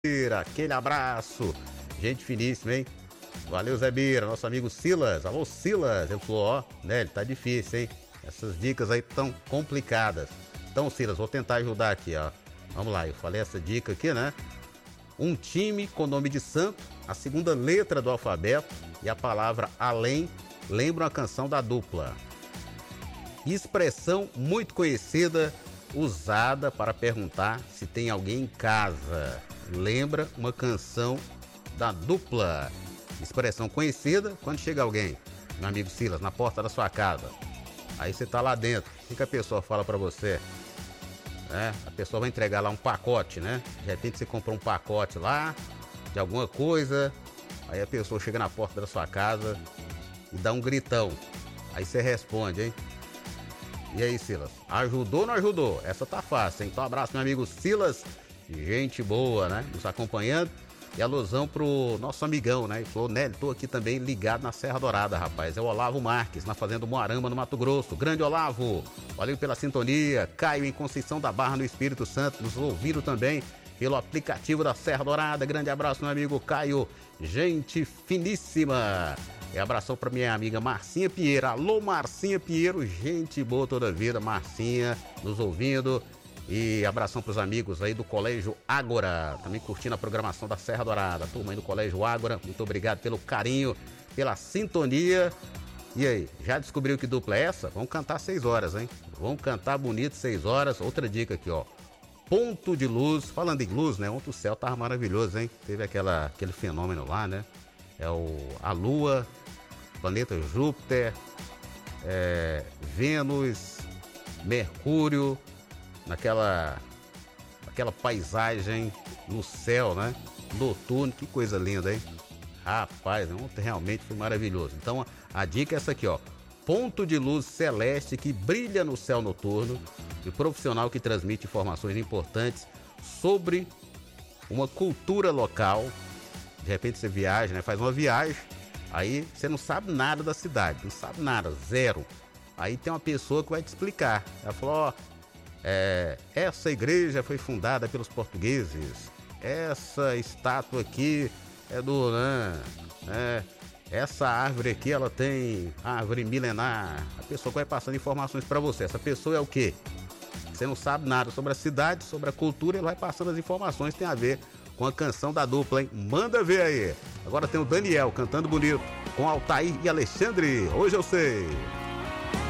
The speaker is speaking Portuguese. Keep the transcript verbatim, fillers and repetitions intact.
Bira, aquele abraço. Gente finíssima, hein? Valeu, Zé Bira, nosso amigo Silas. Alô, Silas. Ele falou, ó, né, tá difícil, hein? Essas dicas aí tão complicadas. Então, Silas, vou tentar ajudar aqui, ó. Vamos lá, eu falei essa dica aqui, né? Um time com nome de santo, a segunda letra do alfabeto e a palavra além lembra uma canção da Dupla. Expressão muito conhecida, usada para perguntar se tem alguém em casa. Lembra uma canção da Dupla. Expressão conhecida quando chega alguém, meu amigo Silas, na porta da sua casa. Aí você tá lá dentro, o que, que a pessoa fala para você? É, a pessoa vai entregar lá um pacote, né? De repente você comprou um pacote lá, de alguma coisa, aí a pessoa chega na porta da sua casa e dá um gritão. Aí você responde, hein? E aí, Silas, ajudou ou não ajudou? Essa tá fácil, hein? Então, um abraço, meu amigo Silas, gente boa, né? Nos acompanhando. E alusão pro nosso amigão, né? Ele falou, né? Tô aqui também ligado na Serra Dourada, rapaz. É o Olavo Marques, na Fazenda Moarama, no Mato Grosso. Grande Olavo, valeu pela sintonia. Caio em Conceição da Barra, no Espírito Santo, nos ouvindo também pelo aplicativo da Serra Dourada. Grande abraço, meu amigo Caio, gente finíssima. E abração pra minha amiga Marcinha Pinheiro. Alô, Marcinha Pinheiro, gente boa toda a vida. Marcinha, nos ouvindo. E abração pros amigos aí do Colégio Ágora, também curtindo a programação da Serra Dourada. Turma aí do Colégio Ágora, muito obrigado pelo carinho, pela sintonia. E aí, já descobriu que dupla é essa? Vamos cantar seis horas, hein? Vamos cantar bonito seis horas. Outra dica aqui, ó. Ponto de luz. Falando em luz, né? Ontem o céu tava maravilhoso, hein? Teve aquela, aquele fenômeno lá, né? É o, a Lua, planeta Júpiter, é, Vênus, Mercúrio, naquela aquela paisagem no céu, né? Noturno, que coisa linda, hein? Rapaz, ontem realmente foi maravilhoso. Então a, a dica é essa aqui, ó. Ponto de luz celeste que brilha no céu noturno e profissional que transmite informações importantes sobre uma cultura local. De repente você viaja, né? Faz uma viagem, aí você não sabe nada da cidade, não sabe nada, zero. Aí tem uma pessoa que vai te explicar. Ela falou, ó, É, essa igreja foi fundada pelos portugueses. Essa estátua aqui é do né, é, essa árvore aqui ela tem árvore milenar. A pessoa vai passando informações para você. Essa pessoa é o quê? Você não sabe nada sobre a cidade, sobre a cultura. Ele vai passando as informações. Tem a ver com a canção da Dupla, hein? Manda ver aí. Agora tem o Daniel cantando bonito com Altair e Alexandre. Hoje eu sei.